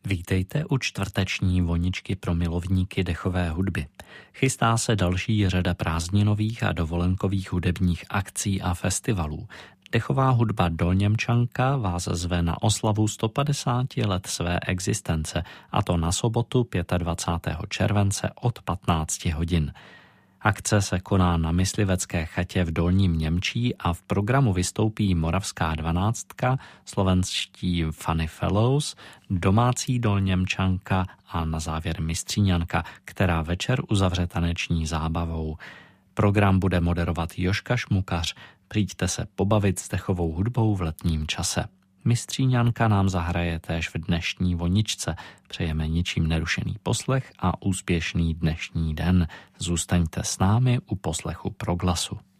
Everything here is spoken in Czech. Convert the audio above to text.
Vítejte u čtvrteční voničky pro milovníky dechové hudby. Chystá se další řada prázdninových a dovolenkových hudebních akcí a festivalů. Dechová hudba Dolněmčanka vás zve na oslavu 150 let své existence, a to na sobotu 25. července od 15 hodin. Akce se koná na myslivecké chatě v Dolním Němčí a v programu vystoupí Moravská 12, slovenští Funny Fellows, domácí Dolněmčanka a na závěr Mistříňanka, která večer uzavře taneční zábavou. Program bude moderovat Jožka Šmukař. Přijďte se pobavit s dechovou hudbou v letním čase. Mistříňanka nám zahraje též v dnešní voničce. Přejeme ničím nerušený poslech a úspěšný dnešní den. Zůstaňte s námi u poslechu Proglasu.